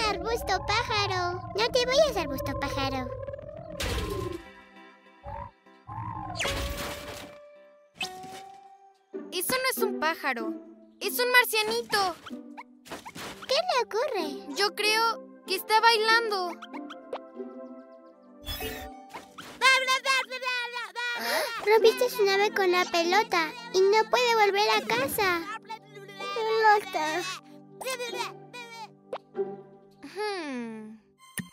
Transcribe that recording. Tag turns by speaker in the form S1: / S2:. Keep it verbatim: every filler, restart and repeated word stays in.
S1: arbusto pájaro. No te vayas, arbusto pájaro.
S2: Eso no es un pájaro. Es un marcianito.
S1: ¿Qué le ocurre?
S2: Yo creo que está bailando.
S1: Rompiste su nave con la pelota y no puede volver a casa. Pelota.
S2: Hmm.